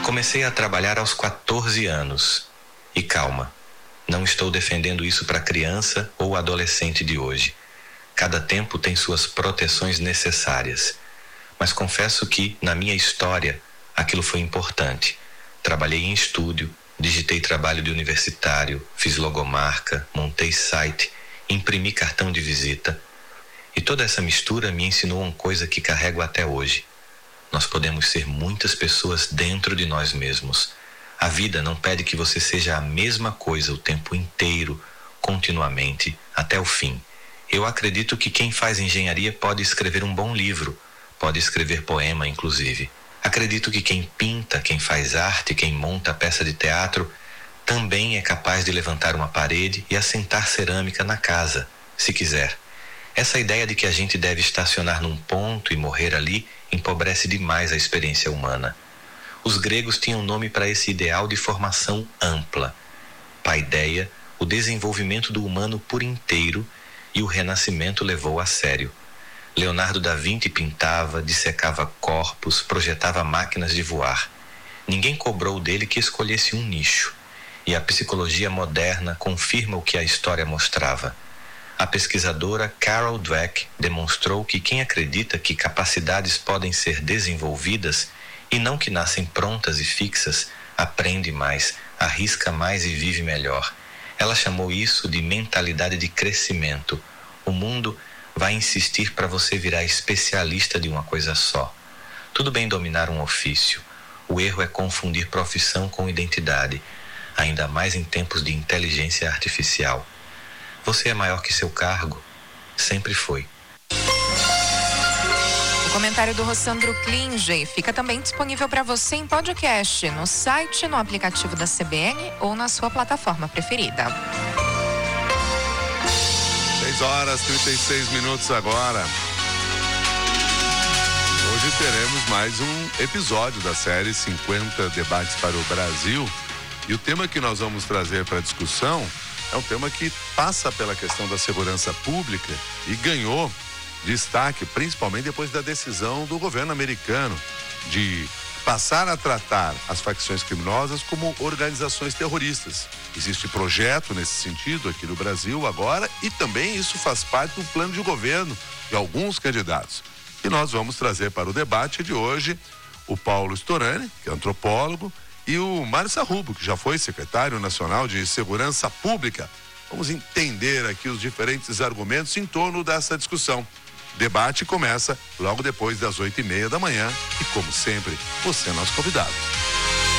Comecei a trabalhar aos 14 anos. E calma, não estou defendendo isso para criança ou adolescente de hoje. Cada tempo tem suas proteções necessárias. Mas confesso que, na minha história, aquilo foi importante. Trabalhei em estúdio, digitei trabalho de universitário, fiz logomarca, montei site, imprimi cartão de visita. E toda essa mistura me ensinou uma coisa que carrego até hoje. Nós podemos ser muitas pessoas dentro de nós mesmos. A vida não pede que você seja a mesma coisa o tempo inteiro, continuamente, até o fim. Eu acredito que quem faz engenharia pode escrever um bom livro, pode escrever poema, inclusive. Acredito que quem pinta, quem faz arte, quem monta peça de teatro, também é capaz de levantar uma parede e assentar cerâmica na casa, se quiser. Essa ideia de que a gente deve estacionar num ponto e morrer ali empobrece demais a experiência humana. Os gregos tinham nome para esse ideal de formação ampla. Paideia, o desenvolvimento do humano por inteiro, e o Renascimento levou a sério. Leonardo da Vinci pintava, dissecava corpos, projetava máquinas de voar. Ninguém cobrou dele que escolhesse um nicho. E a psicologia moderna confirma o que a história mostrava. A pesquisadora Carol Dweck demonstrou que quem acredita que capacidades podem ser desenvolvidas e não que nascem prontas e fixas, aprende mais, arrisca mais e vive melhor. Ela chamou isso de mentalidade de crescimento. O mundo vai insistir para você virar especialista de uma coisa só. Tudo bem dominar um ofício. O erro é confundir profissão com identidade, ainda mais em tempos de inteligência artificial. Você é maior que seu cargo. Sempre foi. O comentário do Rossandro Klinge fica também disponível para você em podcast, no site, no aplicativo da CBN ou na sua plataforma preferida. 6h36 agora. Hoje teremos mais um episódio da série 50 Debates para o Brasil. E o tema que nós vamos trazer para discussão é um tema que passa pela questão da segurança pública e ganhou destaque, principalmente depois da decisão do governo americano de passar a tratar as facções criminosas como organizações terroristas. Existe projeto nesse sentido aqui no Brasil agora e também isso faz parte do plano de governo de alguns candidatos. E nós vamos trazer para o debate de hoje o Paulo Storani, que é antropólogo, e o Mário Sarrubo, que já foi secretário nacional de Segurança Pública. Vamos entender aqui os diferentes argumentos em torno dessa discussão. O debate começa logo depois das 8h30 da manhã e, como sempre, você é nosso convidado.